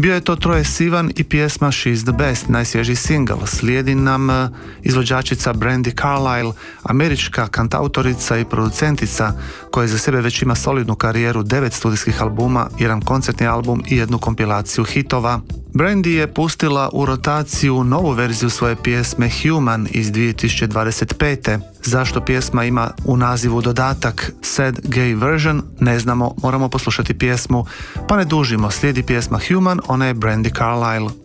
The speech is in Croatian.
Bio je to Troye Sivan i pjesma She's the Best, najsvježiji singl. Slijedi nam izvođačica Brandi Carlile, američka kantautorica i producentica koja za sebe već ima solidnu karijeru, 9 studijskih albuma, jedan koncertni album i jednu kompilaciju hitova. Brandi je pustila u rotaciju novu verziju svoje pjesme Human iz 2025. Zašto pjesma ima u nazivu dodatak Sad Gay Version, ne znamo, moramo poslušati pjesmu, pa ne dužimo, slijedi pjesma Human, ona je Brandi Carlile.